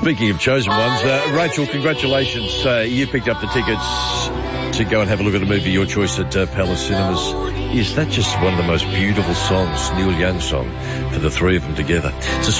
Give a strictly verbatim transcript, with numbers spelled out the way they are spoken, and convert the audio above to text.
Speaking of chosen ones, uh, Rachel, congratulations. Uh, you picked up the tickets to go and have a look at a movie, your choice at uh, Palace Cinemas. Is that just one of the most beautiful songs, Neil Young song, for the three of them together? It's a